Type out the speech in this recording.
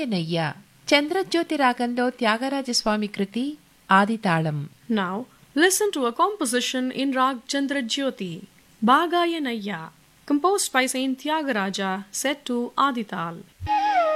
బాగాయనయ్య చంద్రజ్యోతి రాగంలో త్యాగరాజస్వామి కృతి ఆదితాళం. Now listen to a composition in Rag Chandrajyoti, Bagayanaya, composed by Saint Tyagaraja, set to Adital.